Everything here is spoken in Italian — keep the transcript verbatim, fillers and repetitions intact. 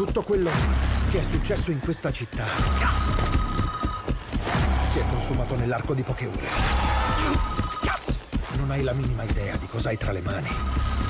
Tutto quello che è successo in questa città si è consumato nell'arco di poche ore. Non hai la minima idea di cosa hai tra le mani.